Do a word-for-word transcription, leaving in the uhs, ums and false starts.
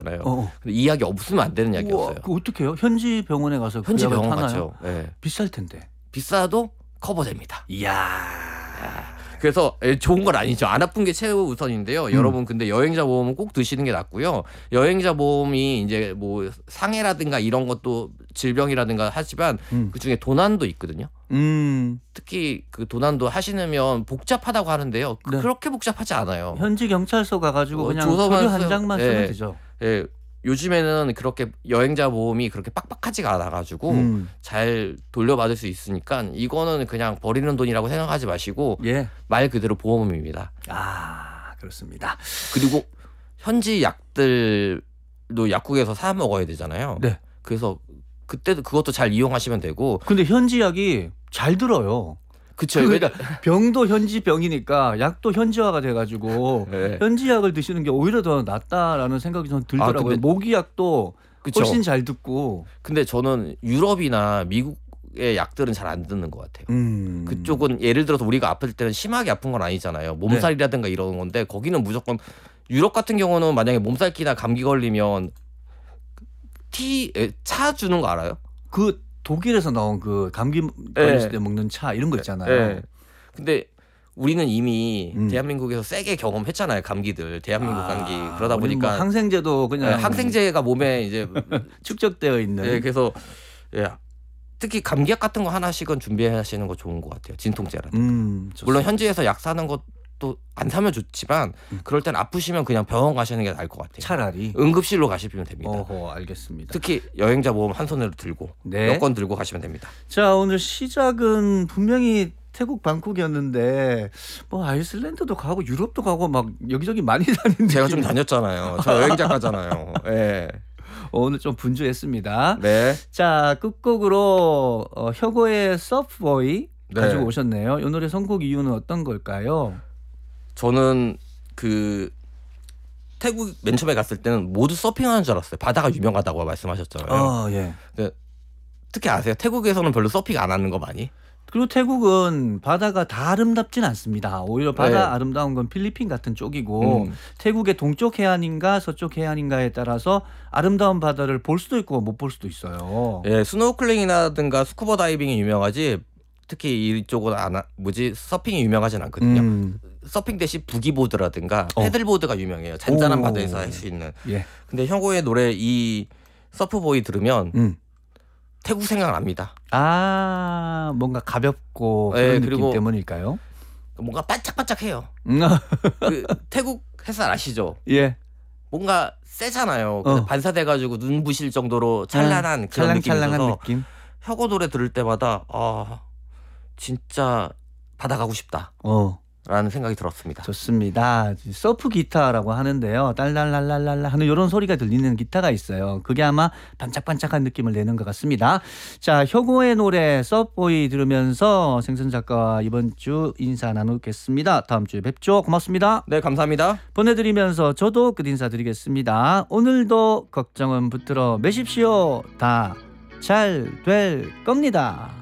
어. 근데 이 약이 없으면 안 되는 우와, 약이었어요. 그 어떻게 해요? 현지 병원에 가서 현지 그 약을 병원 파나요? 갔죠. 네. 비쌀 텐데. 비싸도 커버됩니다. 이야. 그래서 좋은 건 아니죠. 안 아픈 게 최우선인데요. 음. 여러분 근데 여행자 보험은 꼭 드시는 게 낫고요. 여행자 보험이 이제 뭐 상해라든가 이런 것도 질병이라든가 하지만 음. 그 중에 도난도 있거든요. 음. 특히 그 도난도 하시면 복잡하다고 하는데요. 네. 그렇게 복잡하지 않아요. 현지 경찰서 가가지고 어, 그냥 조서만 서류 한 써요. 장만 예. 쓰면 되죠. 예, 요즘에는 그렇게 여행자 보험이 그렇게 빡빡하지가 않아가지고 음. 잘 돌려받을 수 있으니까 이거는 그냥 버리는 돈이라고 생각하지 마시고 예. 말 그대로 보험입니다. 아, 그렇습니다. 그리고 현지 약들도 약국에서 사 먹어야 되잖아요. 네. 그래서 그때도 그것도 잘 이용하시면 되고. 근데 현지 약이 잘 들어요. 그쵸. 그러니까 병도 현지 병이니까 약도 현지화가 돼가지고 네. 현지 약을 드시는 게 오히려 더 낫다라는 생각이 전 들더라고요. 아, 근데- 모기약도 그쵸. 훨씬 잘 듣고. 근데 저는 유럽이나 미국의 약들은 잘 안 듣는 것 같아요. 음. 그쪽은 예를 들어서 우리가 아플 때는 심하게 아픈 건 아니잖아요. 몸살이라든가 이런 건데 거기는 무조건 유럽 같은 경우는 만약에 몸살기나 감기 걸리면 티, 차 주는 거 알아요? 그 독일에서 나온 그 감기 예. 걸렸을 때 먹는 차 이런 거 있잖아요. 예. 근데 우리는 이미 음. 대한민국에서 세게 경험했잖아요. 감기들. 대한민국 아, 감기. 그러다 우리는 보니까 뭐 항생제도 그냥 예, 항생제가 몸에 이제 축적되어 있는. 예, 그래서 예, 특히 감기약 같은 거 하나씩은 준비하시는 거 좋은 것 같아요. 진통제라든가. 음, 좋습니다. 물론 현지에서 약 사는 것도 안 사면 좋지만 그럴 땐 아프시면 그냥 병원 가시는 게 나을 것 같아요. 차라리. 응급실로 가시면 됩니다. 어허, 알겠습니다. 특히 여행자 보험 한 손으로 들고 네. 여권 들고 가시면 됩니다. 자, 오늘 시작은 분명히 태국 방콕이었는데 뭐 아이슬란드도 가고 유럽도 가고 막 여기저기 많이 다니는데 제가 좀 다녔잖아요. 저 여행 작가잖아요. 예. 오늘 좀 분주했습니다. 네. 자, 끝곡으로 어, 혁오의 서프보이 네. 가지고 오셨네요. 이 노래 선곡 이유는 어떤 걸까요? 저는 그 태국 맨 처음에 갔을 때는 모두 서핑하는 줄 알았어요. 바다가 유명하다고 말씀하셨잖아요. 아, 예. 근데 특히 아세요? 태국에서는 별로 서핑 안 하는 거 많이? 그리고 태국은 바다가 다 아름답진 않습니다. 오히려 바다 네. 아름다운 건 필리핀 같은 쪽이고 음. 태국의 동쪽 해안인가 서쪽 해안인가에 따라서 아름다운 바다를 볼 수도 있고 못 볼 수도 있어요. 예, 스노클링이라든가 스쿠버 다이빙이 유명하지. 특히 이쪽은 안 하, 뭐지 서핑이 유명하진 않거든요. 음, 서핑 대신 부기보드라든가 어. 패들보드가 유명해요. 잔잔한 오. 바다에서 할 수 있는. 예. 근데 형고의 노래 이 서프보이 들으면 음. 태국 생각납니다. 아, 뭔가 가볍고 예, 그런 느낌 그리고- 때문일까요? 뭔가 반짝반짝해요. 음, 그 태국 햇살 아시죠? 예. 뭔가 세잖아요. 그래서 어. 반사돼가지고 눈부실 정도로 찬란한 그런 느낌이 찰랑찰랑한 있어서 느낌. 혁오 노래 들을 때마다 아 진짜 바다 가고 싶다 어, 라는 생각이 들었습니다. 좋습니다. 서프 기타라고 하는데요. 딸랄랄랄랄라 하는 이런 소리가 들리는 기타가 있어요. 그게 아마 반짝반짝한 느낌을 내는 것 같습니다. 자, 혁오의 노래 서프보이 들으면서 생선 작가와 이번 주 인사 나누겠습니다. 다음 주에 뵙죠. 고맙습니다. 네, 감사합니다. 보내드리면서 저도 끝 인사드리겠습니다. 오늘도 걱정은 붙들어 매십시오. 다 잘 될 겁니다.